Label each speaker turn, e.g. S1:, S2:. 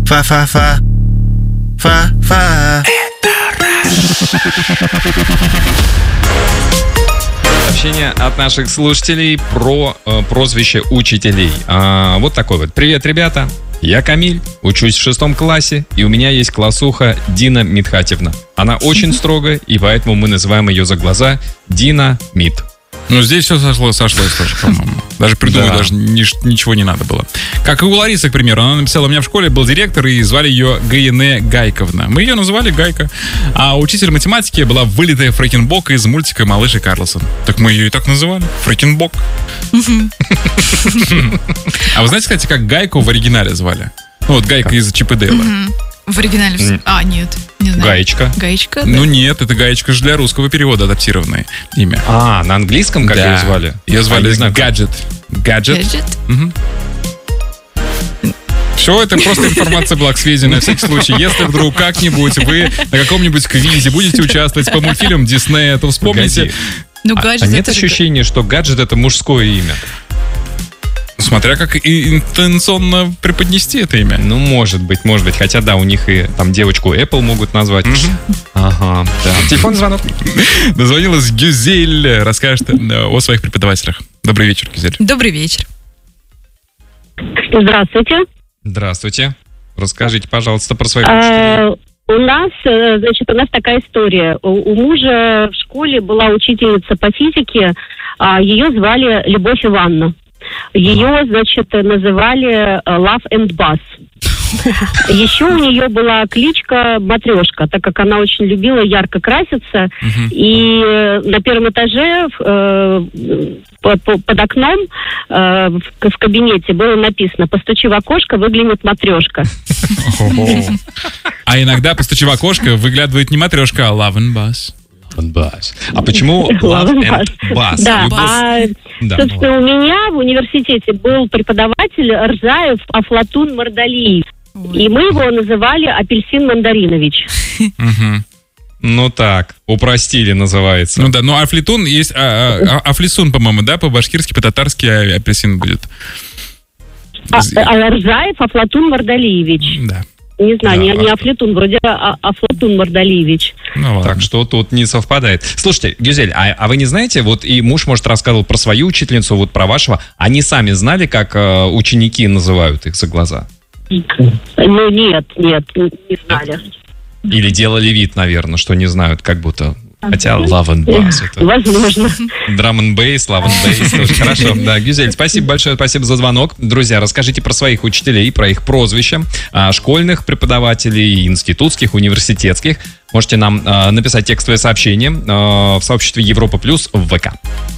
S1: Фа-фа-фа. Фа-фа.
S2: Сообщение от наших слушателей про прозвище учителей. Вот такой вот. Привет, ребята. Я Камиль, учусь в 6 классе, и у меня есть классуха Дина Митхатьевна. Она очень строгая, и поэтому мы называем ее за глаза Дина Мит.
S3: Ну, здесь все сошлось тоже, по-моему. Даже придумать даже ничего не надо было. Как и у Ларисы, к примеру. Она написала, у меня в школе был директор, и звали ее Гаине Гайковна. Мы ее называли Гайка. А учитель математики была вылитая Фрэкенбок из мультика «Малыш и Карлсон». Так мы ее и так называли. Фрэкенбок. А вы знаете, кстати, как Гайку в оригинале звали? Ну, вот Гайка из Чип и Дейла.
S4: В оригинале... нет, не знаю.
S2: Гаечка.
S4: Гаечка, да.
S3: Ну нет, это Гаечка же для русского перевода адаптированное имя.
S2: На английском как ее звали?
S3: Ее звали Гаджет.
S4: Гаджет?
S3: Все, это просто информация была к сведению на всякий случай. Если вдруг как-нибудь вы на каком-нибудь квизе будете участвовать по мультфильмам Диснея, то вспомните...
S4: Ну, гаджет
S2: нет ощущения, что гаджет — это мужское имя?
S3: Смотря как интенционно преподнести это имя.
S2: Ну, может быть. Хотя, да, у них и там девочку Apple могут назвать. Ага, да. Телефонный звонок.
S3: Дозвонилась Гюзель. Расскажет о своих преподавателях. Добрый вечер, Гюзель.
S4: Добрый вечер.
S5: Здравствуйте.
S2: Здравствуйте. Расскажите, пожалуйста, про своих учителей.
S5: У нас такая история. У мужа в школе была учительница по физике. Ее звали Любовь Ивановна. Ее, называли Love and Bass. Еще у нее была кличка Матрешка, так как она очень любила ярко краситься. И на первом этаже под окном в кабинете было написано: «Постучи в окошко, выглянет Матрешка».
S3: А иногда, постучи в окошко, выглядывает не Матрешка, а Love and Bass.
S2: А почему Love and Bass?
S5: Собственно, у меня в университете был преподаватель Рзаев Афлатун Мардалиев. И мы его называли Апельсин Мандаринович.
S2: Ну так, упростили, называется.
S3: Ну да, но Афлитун есть, Афлисун, по-моему, да, по-башкирски, по-татарски апельсин будет.
S5: Рзаев Афлатун Мардалиевич.
S3: Да.
S5: Не знаю, не Афлатун, вроде Афлатун Мардалиевич.
S2: Ну, так что тут не совпадает. Слушайте, Гюзель, а вы не знаете, вот и муж, может, рассказывал про свою учительницу, вот про вашего, они сами знали, как ученики называют их за глаза?
S5: Ну, нет, не знали.
S2: Или делали вид, наверное, что не знают, как будто... Хотя Love and Bass это...
S5: Возможно.
S2: Drum and Bass, Love and Bass тоже хорошо. Да, Гюзель, спасибо большое, спасибо за звонок. Друзья, расскажите про своих учителей, про их прозвища, школьных преподавателей, институтских, университетских. Можете нам написать текстовое сообщение в сообществе Европа Плюс в ВК.